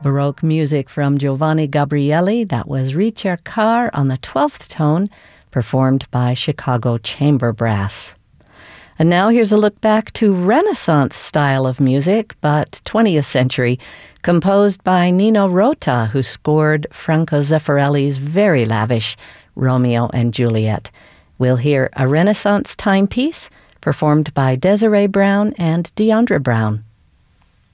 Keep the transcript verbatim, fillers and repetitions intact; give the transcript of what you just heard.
Baroque music from Giovanni Gabrieli. That was Ricercar on the twelfth tone, performed by Chicago Chamber Brass. And now here's a look back to Renaissance style of music, but twentieth century, composed by Nino Rota, who scored Franco Zeffirelli's very lavish Romeo and Juliet. We'll hear a Renaissance timepiece performed by Desiree Brown and Deandra Brown.